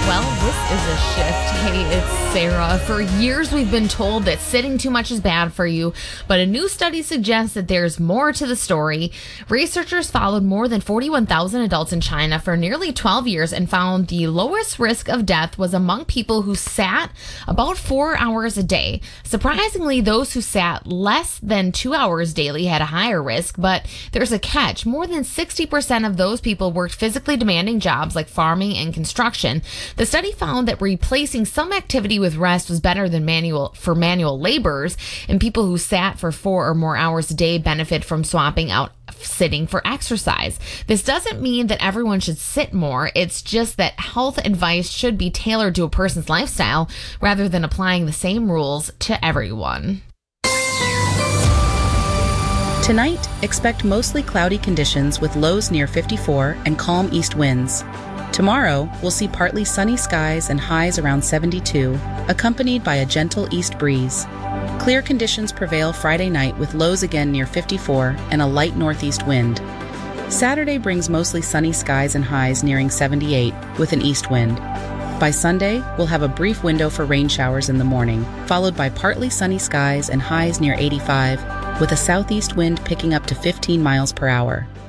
Well, this is a shift. Hey, it's Sarah. For years, we've been told that sitting too much is bad for you, but a new study suggests that there's more to the story. Researchers followed more than 41,000 adults in China for nearly 12 years and found the lowest risk of death was among people who sat about 4 hours a day. Surprisingly, those who sat less than 2 hours daily had a higher risk, but there's a catch. More than 60% of those people worked physically demanding jobs like farming and construction. The study found that replacing some activity with rest was better than manual laborers, and people who sat for 4 or more hours a day benefit from swapping out sitting for exercise. This doesn't mean that everyone should sit more. It's just that health advice should be tailored to a person's lifestyle rather than applying the same rules to everyone. Tonight, expect mostly cloudy conditions with lows near 54 and calm east winds. Tomorrow, we'll see partly sunny skies and highs around 72, accompanied by a gentle east breeze. Clear conditions prevail Friday night with lows again near 54 and a light northeast wind. Saturday brings mostly sunny skies and highs nearing 78 with an east wind. By Sunday, we'll have a brief window for rain showers in the morning, followed by partly sunny skies and highs near 85, with a southeast wind picking up to 15 miles per hour.